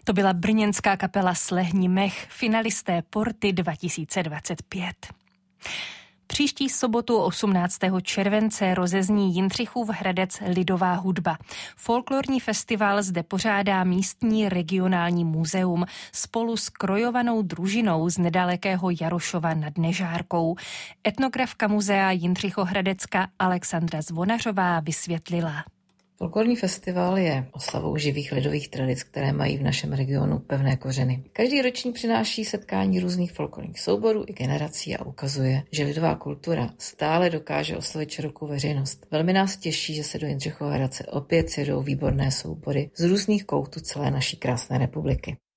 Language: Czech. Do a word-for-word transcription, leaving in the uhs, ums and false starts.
To byla brněnská kapela Slehni mech, finalisté Porty dva tisíce dvacet pět. Příští sobotu osmnáctého července rozezní Jindřichův Hradec lidová hudba. Folklorní festival zde pořádá místní regionální muzeum spolu s krojovanou družinou z nedalekého Jarošova nad Nežárkou. Etnografka muzea Jindřichohradecka Alexandra Zvonařová vysvětlila. Folklorní festival je oslavou živých lidových tradic, které mají v našem regionu pevné kořeny. Každý ročník přináší setkání různých folklorních souborů i generací a ukazuje, že lidová kultura stále dokáže oslovit širokou veřejnost. Velmi nás těší, že se do Jindřichova Hradce opět sjedou výborné soubory z různých koutů celé naší krásné republiky.